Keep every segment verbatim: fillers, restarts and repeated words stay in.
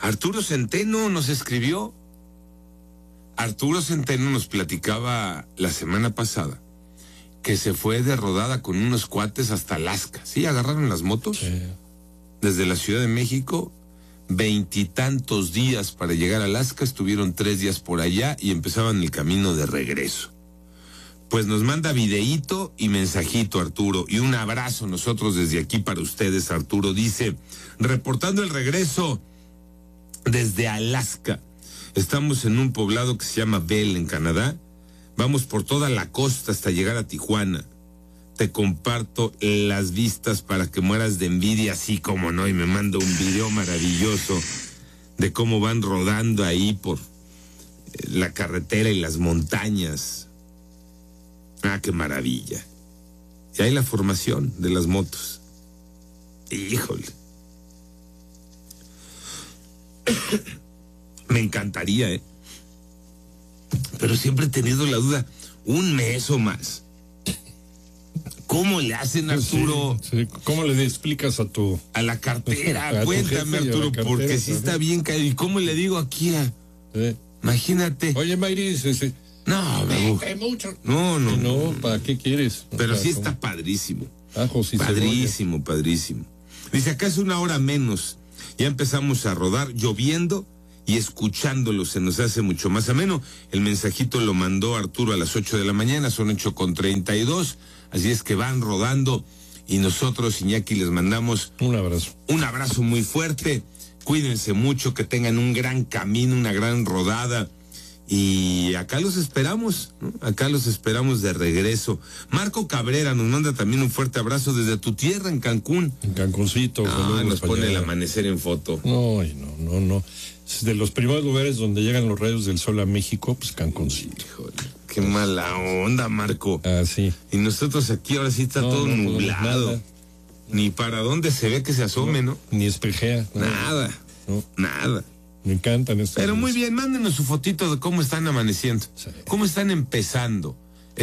Arturo Centeno nos escribió. Arturo Centeno nos platicaba la semana pasada que se fue de rodada con unos cuates hasta Alaska. ¿Sí? ¿Agarraron las motos? Sí. Desde la Ciudad de México, veintitantos días para llegar a Alaska, estuvieron tres días por allá y empezaban el camino de regreso. Pues nos manda videíto y mensajito, Arturo, y un abrazo nosotros desde aquí para ustedes. Arturo dice, reportando el regreso desde Alaska. Estamos en un poblado que se llama Bell, en Canadá. Vamos por toda la costa hasta llegar a Tijuana. Te comparto las vistas para que mueras de envidia, así como no, y me manda un video maravilloso de cómo van rodando ahí por la carretera y las montañas. Ah, qué maravilla. Y hay la formación de las motos. Híjole. Me encantaría, ¿eh? Pero siempre he tenido la duda, un mes o más. ¿Cómo le hacen, Arturo? Sí, sí. ¿Cómo le explicas a tu... A la cartera, a cuéntame, Arturo, cartera, porque sí está bien caído. ¿Y cómo le digo aquí a...? Sí. Imagínate. Oye, Mayri, sí, sí. No, me gusta. mucho. No, no, no. No, ¿para qué quieres? Pero o sea, sí está ¿cómo? padrísimo. Ajo, sí, padrísimo, cebolla. Padrísimo. Dice, acá es una hora menos. Ya empezamos a rodar, lloviendo y escuchándolo. Se nos hace mucho más ameno. El mensajito lo mandó Arturo a las ocho de la mañana, son ocho con treinta y dos. Así es que van rodando y nosotros, Iñaki, les mandamos un abrazo. Un abrazo muy fuerte. Cuídense mucho, que tengan un gran camino, una gran rodada. Y acá los esperamos, ¿no? Acá los esperamos de regreso. Marco Cabrera nos manda también un fuerte abrazo desde tu tierra, en Cancún. En Cancuncito. Ah, nos pone allá el amanecer en foto. No, no, no, no. Es de los primeros lugares donde llegan los rayos del sol a México, pues Cancuncito. Híjole, qué mala onda, Marco. Ah, sí. Y nosotros aquí ahora sí está no, todo no, nublado. No, ni para dónde se ve que se asome, ¿no? ¿no? Ni espejea. No. Nada, no. nada. Me encantan estos. Pero muy bien, mándenos su fotito de cómo están amaneciendo. Sí. Cómo están empezando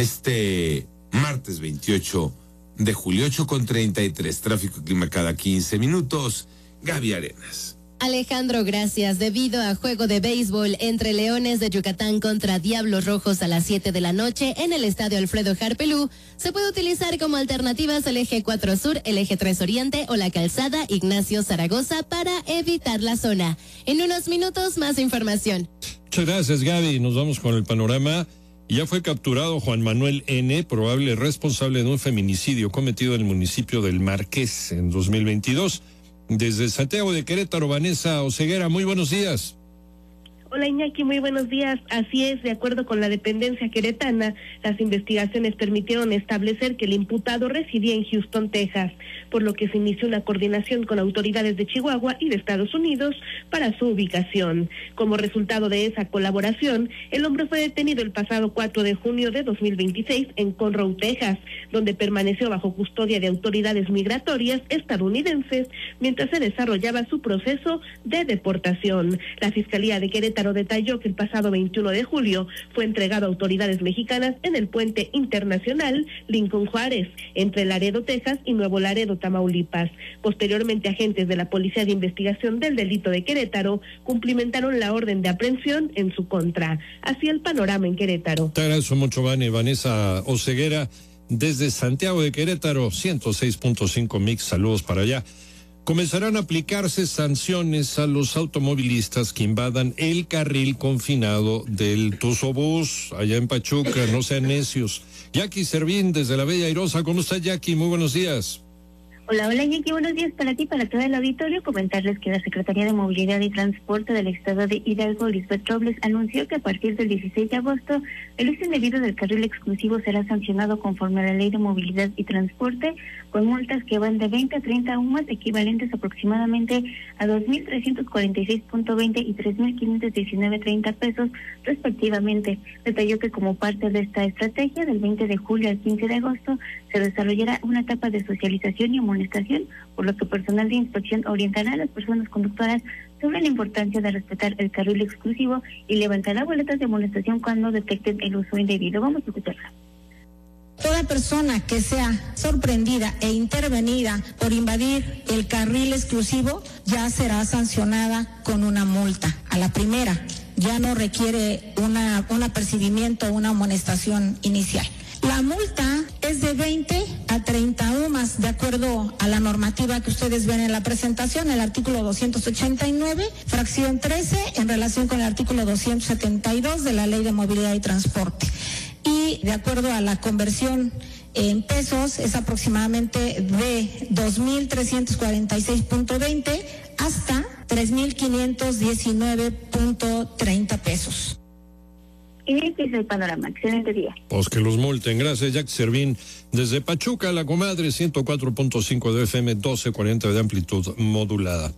este martes veintiocho de julio, ocho con treinta y tres. Tráfico y clima cada quince minutos. Gaby Arenas. Alejandro, gracias. Debido a juego de béisbol entre Leones de Yucatán contra Diablos Rojos a las siete de la noche en el estadio Alfredo Harpelú, se puede utilizar como alternativas el eje cuatro Sur, el eje tres Oriente o la calzada Ignacio Zaragoza para evitar la zona. En unos minutos, más información. Muchas gracias, Gaby. Nos vamos con el panorama. Ya fue capturado Juan Manuel N., probable responsable de un feminicidio cometido en el municipio del Marqués en dos mil veintidós. Desde Santiago de Querétaro, Vanessa Oseguera, muy buenos días. Hola Iñaki, muy buenos días. Así es, de acuerdo con la dependencia queretana, las investigaciones permitieron establecer que el imputado residía en Houston, Texas, por lo que se inició una coordinación con autoridades de Chihuahua y de Estados Unidos para su ubicación. Como resultado de esa colaboración, el hombre fue detenido el pasado cuatro de junio de dos mil veintiséis en Conroe, Texas, donde permaneció bajo custodia de autoridades migratorias estadounidenses mientras se desarrollaba su proceso de deportación. La Fiscalía de Querétaro detalló que el pasado veintiuno de julio fue entregado a autoridades mexicanas en el puente internacional Lincoln Juárez, entre Laredo, Texas y Nuevo Laredo, Tamaulipas. Posteriormente, agentes de la Policía de Investigación del Delito de Querétaro cumplimentaron la orden de aprehensión en su contra. Así el panorama en Querétaro. Te agradezco mucho, Vane. Vanessa Oseguera, desde Santiago de Querétaro, ciento seis punto cinco Mix, saludos para allá. Comenzarán a aplicarse sanciones a los automovilistas que invadan el carril confinado del Tuzobús, allá en Pachuca, no sean necios. Jackie Servín, desde la Bella Airosa, ¿cómo está Jackie? Muy buenos días. Hola, hola Iñaki, buenos días para ti, para todo el auditorio. Comentarles que la Secretaría de Movilidad y Transporte del Estado de Hidalgo, Lisbeth Robles, anunció que a partir del dieciséis de agosto, el uso indebido del carril exclusivo será sancionado conforme a la Ley de Movilidad y Transporte, con multas que van de veinte a treinta UMAS, equivalentes aproximadamente a dos mil trescientos cuarenta y seis punto veinte y tres mil quinientos diecinueve punto treinta pesos, respectivamente. Detalló que como parte de esta estrategia, del veinte de julio al quince de agosto, se desarrollará una etapa de socialización y amonestación, por lo que personal de inspección orientará a las personas conductoras sobre la importancia de respetar el carril exclusivo y levantará boletas de amonestación cuando detecten el uso indebido. Vamos a escucharla. Toda persona que sea sorprendida e intervenida por invadir el carril exclusivo ya será sancionada con una multa. A la primera, ya no requiere una, un apercibimiento o una amonestación inicial. La multa es de veinte a treinta UMAS, de acuerdo a la normativa que ustedes ven en la presentación, el artículo doscientos ochenta y nueve, fracción trece, en relación con el artículo doscientos setenta y dos de la Ley de Movilidad y Transporte. Y de acuerdo a la conversión en pesos, es aproximadamente de dos mil trescientos cuarenta y seis punto veinte hasta tres mil quinientos diecinueve punto treinta pesos. Y este es el panorama. Excelente día. Pues que los multen. Gracias, Jack Servín. Desde Pachuca, La Comadre, ciento cuatro punto cinco de F M, doce cuarenta de amplitud modulada.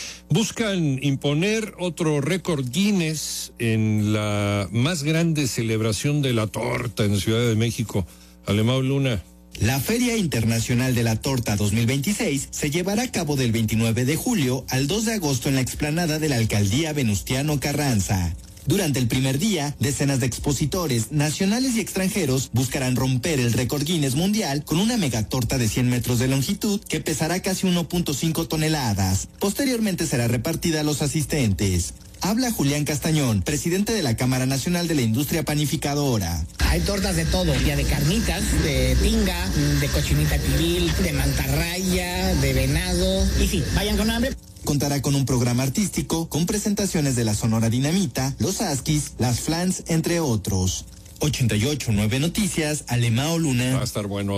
Buscan imponer otro récord Guinness en la más grande celebración de la torta en Ciudad de México. Alemão Luna. La Feria Internacional de la Torta dos mil veintiséis se llevará a cabo del veintinueve de julio al dos de agosto en la explanada de la Alcaldía Venustiano Carranza. Durante el primer día, decenas de expositores nacionales y extranjeros buscarán romper el récord Guinness mundial con una megatorta de cien metros de longitud que pesará casi uno punto cinco toneladas. Posteriormente será repartida a los asistentes. Habla Julián Castañón, presidente de la Cámara Nacional de la Industria Panificadora. Hay tortas de todo, ya de carnitas, de tinga, de cochinita pibil, de mantarraya, de venado. Y sí, vayan con hambre. Contará con un programa artístico con presentaciones de la Sonora Dinamita, Los Askis, Las Flans, entre otros. ochenta y ocho punto nueve Noticias, Alemão Luna. Va a estar bueno.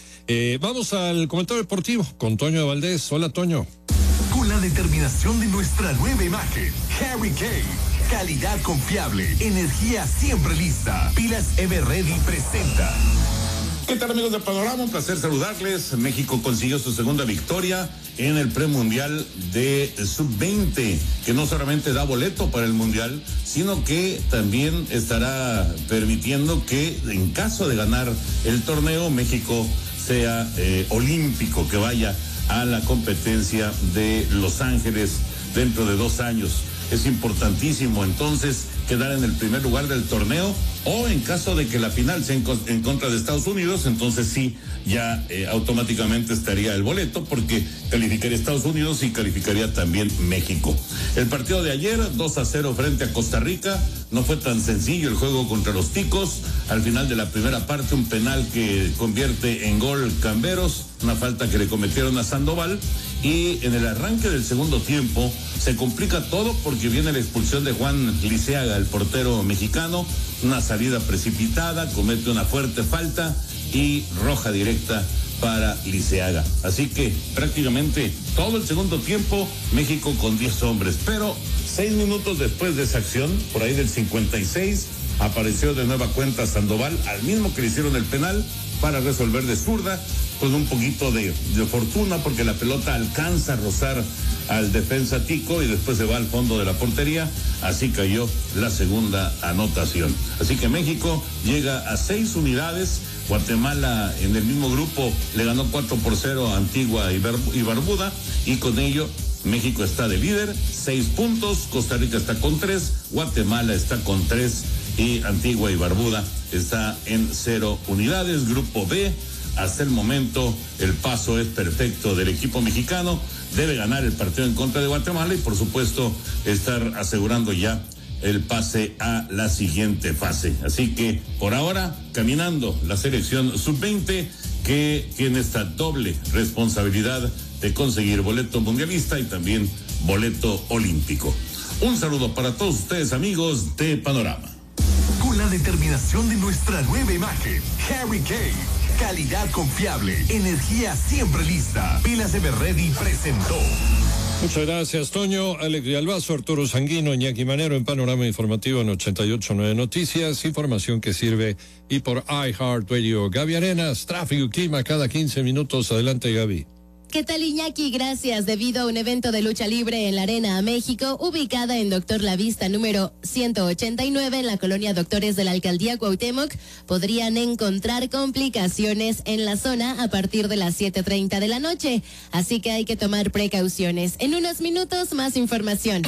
Eh, vamos al comentario deportivo con Toño de Valdés. Hola, Toño. Con la determinación de nuestra nueva imagen, Harry Kane. Calidad confiable, energía siempre lista. Pilas Everready presenta. ¿Qué tal, amigos de Panorama? Un placer saludarles. México consiguió su segunda victoria en el premundial de sub veinte, que no solamente da boleto para el mundial, sino que también estará permitiendo que, en caso de ganar el torneo, México sea eh, olímpico, que vaya a la competencia de Los Ángeles dentro de dos años. Es importantísimo entonces quedar en el primer lugar del torneo, o en caso de que la final sea en, en contra de Estados Unidos, entonces sí, ya eh, automáticamente estaría el boleto, porque calificaría Estados Unidos y calificaría también México. El partido de ayer, dos a cero frente a Costa Rica, no fue tan sencillo el juego contra los Ticos. Al final de la primera parte, un penal que convierte en gol Camberos, una falta que le cometieron a Sandoval, y en el arranque del segundo tiempo se complica todo porque viene la expulsión de Juan Liceaga, el portero mexicano, una salida precipitada, comete una fuerte falta y roja directa para Liceaga. Así que prácticamente todo el segundo tiempo México con diez hombres, pero seis minutos después de esa acción, por ahí del cincuenta y seis, apareció de nueva cuenta Sandoval, al mismo que le hicieron el penal, para resolver de zurda, con un poquito de, de fortuna, porque la pelota alcanza a rozar al defensa Tico y después se va al fondo de la portería. Así cayó la segunda anotación. Así que México llega a seis unidades. Guatemala en el mismo grupo le ganó cuatro por cero a Antigua y, Bar- y Barbuda, y con ello México está de líder, seis puntos, Costa Rica está con tres, Guatemala está con tres y Antigua y Barbuda está en cero unidades. Grupo B, hasta el momento el paso es perfecto del equipo mexicano. Debe ganar el partido en contra de Guatemala y por supuesto estar asegurando ya el pase a la siguiente fase. Así que por ahora caminando la selección sub veinte, que tiene esta doble responsabilidad de conseguir boleto mundialista y también boleto olímpico. Un saludo para todos ustedes, amigos de Panorama. Con la determinación de nuestra nueva imagen, Harry Kane. Calidad confiable, energía siempre lista. Pilas Everready presentó. Muchas gracias, Toño. Alex Villalbazo, Arturo Sanguino, Iñaki Manero en Panorama Informativo en ochenta y ocho punto nueve Noticias. Información que sirve y por iHeartRadio. Gaby Arenas, tráfico y clima cada quince minutos. Adelante, Gaby. ¿Qué tal, Iñaki? Gracias. Debido a un evento de lucha libre en la Arena México, ubicada en Doctor La Vista número ciento ochenta y nueve en la colonia Doctores de la Alcaldía Cuauhtémoc, podrían encontrar complicaciones en la zona a partir de las siete treinta de la noche. Así que hay que tomar precauciones. En unos minutos, más información.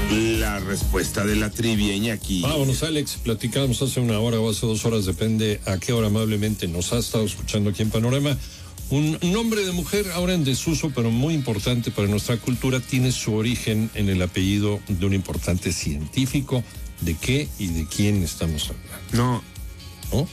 La respuesta de la trivia, Iñaki. Vámonos, Alex, platicamos hace una hora o hace dos horas, depende a qué hora amablemente nos ha estado escuchando aquí en Panorama. Un nombre de mujer ahora en desuso, pero muy importante para nuestra cultura, tiene su origen en el apellido de un importante científico. ¿De qué y de quién estamos hablando? No. ¿No?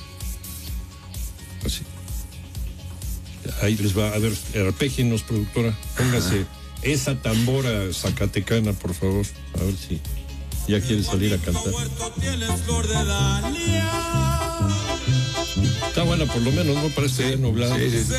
Así. Ahí les va, a ver, arpégenos, productora, póngase esa tambora zacatecana, por favor, a ver si ya quiere salir a cantar. Está buena por lo menos, ¿no? Parece bien nublado. Sí, sí.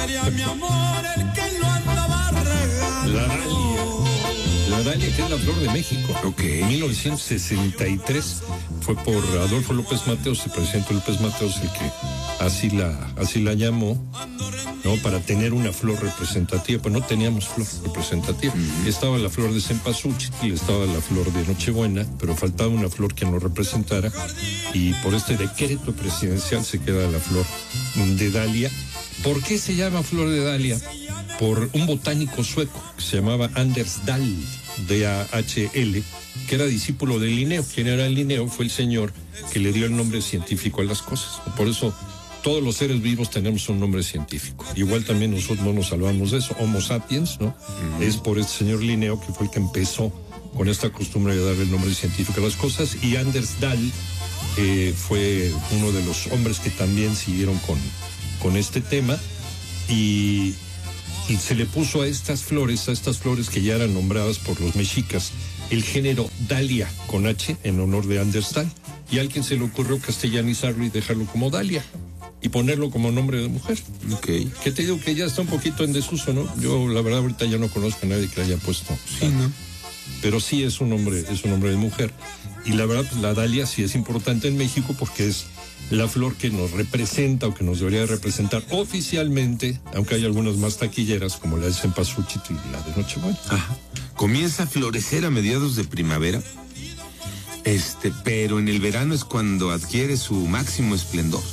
La dalia. La dalia, que es la flor de México. Ok. En mil novecientos sesenta y tres fue por Adolfo López Mateos, el presidente López Mateos, el que así la, así la llamó, ¿no? Para tener una flor representativa. Pues no teníamos flor representativa. Mm-hmm. Estaba la flor de cempasúchil, estaba la flor de Nochebuena, pero faltaba una flor que nos representara. Y por este decreto presidencial se queda la flor de dalia. ¿Por qué se llama flor de dalia? Por un botánico sueco que se llamaba Anders Dahl, D A H L, que era discípulo de Linneo. ¿Quién era Linneo? Fue el señor que le dio el nombre científico a las cosas. Por eso todos los seres vivos tenemos un nombre científico. Igual también nosotros no nos salvamos de eso. Homo sapiens, ¿no? Uh-huh. Es por este señor Linneo, que fue el que empezó con esta costumbre de darle el nombre científico a las cosas. Y Anders Dahl eh, fue uno de los hombres que también siguieron con, con este tema. Y... Y se le puso a estas flores, a estas flores que ya eran nombradas por los mexicas, el género Dalia, con H, en honor de Anders Dahl. Y a alguien se le ocurrió castellanizarlo y dejarlo como Dalia, y ponerlo como nombre de mujer. Ok. Que te digo que ya está un poquito en desuso, ¿no? Yo, la verdad, ahorita ya no conozco a nadie que le haya puesto. Sí, ¿no? Pero sí es un nombre, es un nombre de mujer. Y la verdad, pues la Dalia sí es importante en México porque es la flor que nos representa o que nos debería representar oficialmente, aunque hay algunas más taquilleras como la de cempasúchil y la de Nochebuena. Ajá. Comienza a florecer a mediados de primavera, este, pero en el verano es cuando adquiere su máximo esplendor.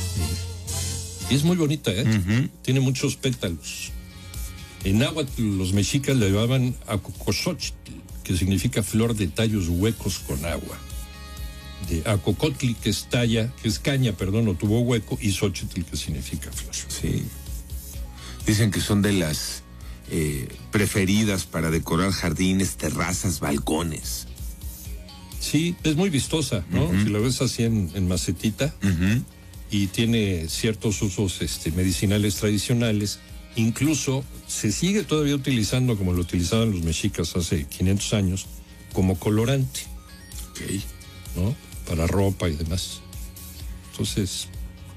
Y es muy bonita, ¿eh? Uh-huh. Tiene muchos pétalos. En náhuatl los mexicas le llamaban acocoxochtl, que significa flor de tallos huecos con agua. De acocotli, que es talla, que es caña, perdón, no tuvo hueco, y xochitl, que significa flor. Sí. Dicen que son de las eh, preferidas para decorar jardines, terrazas, balcones. Sí, es muy vistosa, ¿no? Uh-huh. Si la ves así en, en macetita, uh-huh. y tiene ciertos usos este, medicinales tradicionales. Incluso se sigue todavía utilizando, como lo utilizaban los mexicas hace quinientos años, como colorante. Ok. ¿No? Para ropa y demás. Entonces,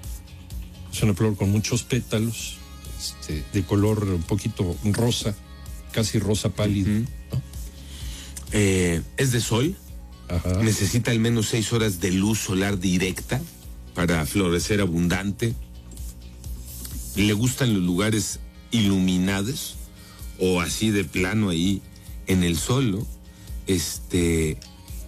es una flor con muchos pétalos, este, de color un poquito rosa, casi rosa pálido. Uh-huh. ¿No? Eh, es de sol. Ajá. Necesita al menos seis horas de luz solar directa para florecer abundante. Le gustan los lugares iluminados o así de plano ahí en el sol, ¿no? Este...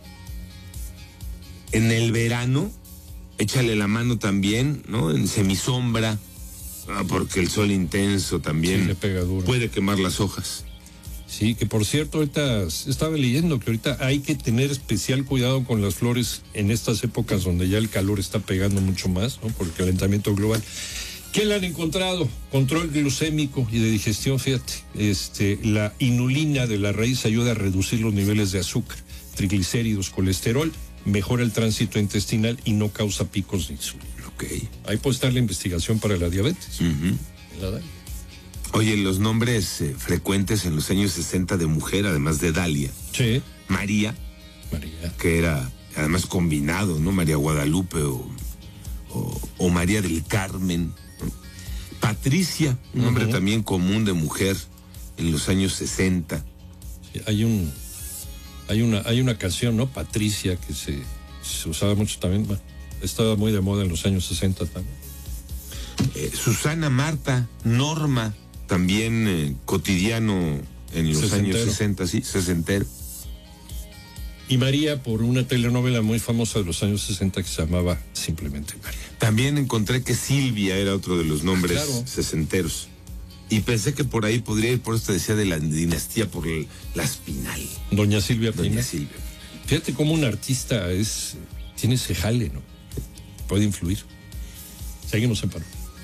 En el verano, échale la mano también, ¿no? En semisombra, ah, porque el sol intenso también sí, le pega duro. Puede quemar las hojas. Sí, que por cierto, ahorita estaba leyendo que ahorita hay que tener especial cuidado con las flores en estas épocas donde ya el calor está pegando mucho más, ¿no? Por el calentamiento global. ¿Qué le han encontrado? Control glucémico y de digestión, fíjate. Este, la inulina de la raíz ayuda a reducir los niveles de azúcar, triglicéridos, colesterol, mejora el tránsito intestinal y no causa picos de insulina. Ok. Ahí puede estar la investigación para la diabetes. Uh-huh. La Dalia. Oye, los nombres eh, frecuentes en los años sesenta de mujer, además de Dalia. Sí. María. María. Que era además combinado, ¿no? María Guadalupe o, o, o María del Carmen. Patricia, un nombre uh-huh. también común de mujer en los años sesenta. Sí, hay un... Hay una, hay una canción, ¿no? Patricia, que se, se usaba mucho también, bueno, estaba muy de moda en los años sesenta también. Eh, Susana, Marta, Norma, también eh, cotidiano en los sesentero. Años sesenta, sí, sesentero. Y María, por una telenovela muy famosa de los años sesenta que se llamaba simplemente María. También encontré que Silvia era otro de los nombres claro. sesenteros. Y pensé que por ahí podría ir, por eso te decía de la dinastía, por el, la Espinal. Doña Silvia Doña Pinal. Silvia. Fíjate cómo un artista es, tiene ese jale, ¿no? Puede influir. Seguimos en paro.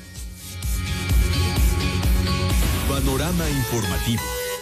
Panorama informativo.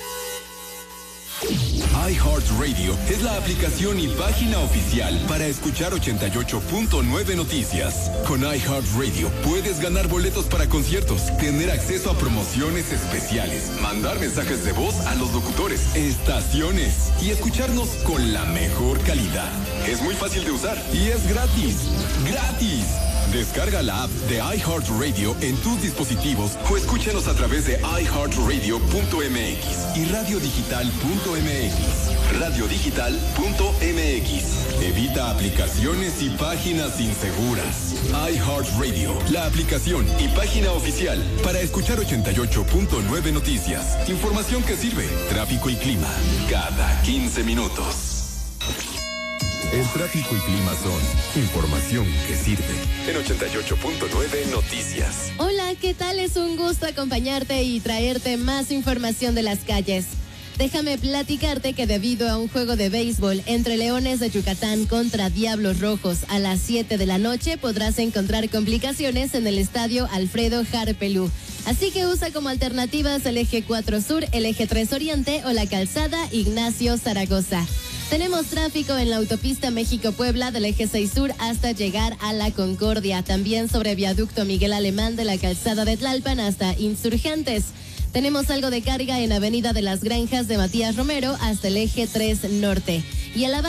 iHeartRadio es la aplicación y página oficial para escuchar ochenta y ocho punto nueve Noticias. Con iHeartRadio puedes ganar boletos para conciertos, tener acceso a promociones especiales, mandar mensajes de voz a los locutores, estaciones y escucharnos con la mejor calidad. Es muy fácil de usar y es gratis. ¡Gratis! Descarga la app de iHeartRadio en tus dispositivos o escúchanos a través de i heart radio punto m x y radio digital punto m x. radio digital punto m x. Evita aplicaciones y páginas inseguras. iHeartRadio, la aplicación y página oficial para escuchar ochenta y ocho punto nueve Noticias. Información que sirve. Tráfico y clima cada quince minutos. El tráfico y clima son información que sirve. En ochenta y ocho punto nueve Noticias. Hola, ¿qué tal? Es un gusto acompañarte y traerte más información de las calles. Déjame platicarte que debido a un juego de béisbol entre Leones de Yucatán contra Diablos Rojos a las siete de la noche, podrás encontrar complicaciones en el estadio Alfredo Harpelú. Así que usa como alternativas el eje cuatro Sur, el eje tres Oriente o la calzada Ignacio Zaragoza. Tenemos tráfico en la autopista México-Puebla del eje seis Sur hasta llegar a La Concordia. También sobre viaducto Miguel Alemán de la calzada de Tlalpan hasta Insurgentes. Tenemos algo de carga en Avenida de las Granjas de Matías Romero hasta el eje tres Norte. Y a la